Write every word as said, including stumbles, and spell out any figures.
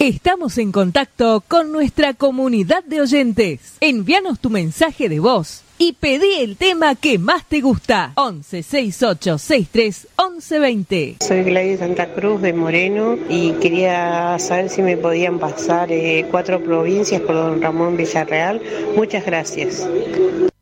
Estamos en contacto con nuestra comunidad de oyentes. Envíanos tu mensaje de voz y pedí el tema que más te gusta. once sesenta y ocho sesenta y tres once veinte. Soy Gladys Santa Cruz de Moreno y quería saber si me podían pasar eh, cuatro provincias por don Ramón Villarreal. Muchas gracias.